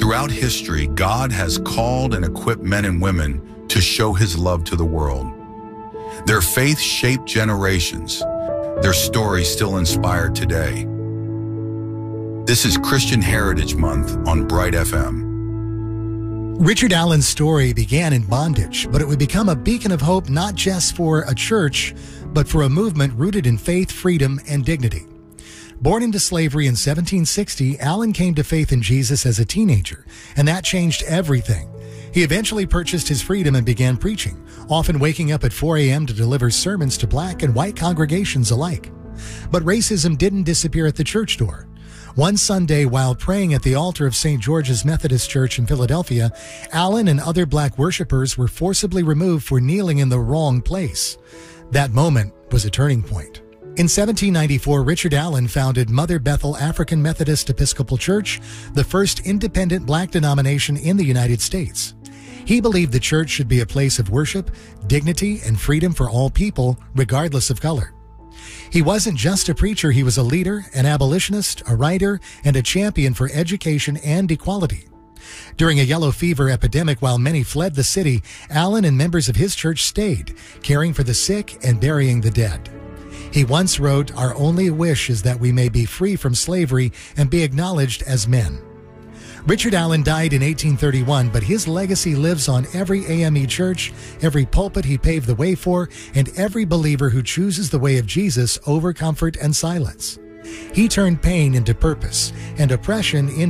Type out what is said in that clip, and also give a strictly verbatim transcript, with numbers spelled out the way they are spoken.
Throughout history, God has called and equipped men and women to show his love to the world. Their faith shaped generations. Their stories still inspire today. This is Christian Heritage Month on Bright F M. Richard Allen's story began in bondage, but it would become a beacon of hope not just for a church, but for a movement rooted in faith, freedom, and dignity. Born into slavery in seventeen sixty, Allen came to faith in Jesus as a teenager, and that changed everything. He eventually purchased his freedom and began preaching, often waking up at four a.m. to deliver sermons to black and white congregations alike. But racism didn't disappear at the church door. One Sunday, while praying at the altar of Saint George's Methodist Church in Philadelphia, Allen and other black worshipers were forcibly removed for kneeling in the wrong place. That moment was a turning point. In seventeen ninety-four, Richard Allen founded Mother Bethel African Methodist Episcopal Church, the first independent black denomination in the United States. He believed the church should be a place of worship, dignity, and freedom for all people, regardless of color. He wasn't just a preacher, he was a leader, an abolitionist, a writer, and a champion for education and equality. During a yellow fever epidemic, while many fled the city, Allen and members of his church stayed, caring for the sick and burying the dead. He once wrote, "Our only wish is that we may be free from slavery and be acknowledged as men." Richard Allen died in eighteen thirty-one, but his legacy lives on every A M E church, every pulpit he paved the way for, and every believer who chooses the way of Jesus over comfort and silence. He turned pain into purpose and oppression into